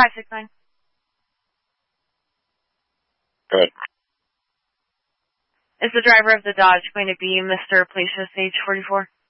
569. Good. Is the driver of the Dodge going to be Mr. Placius, age 44?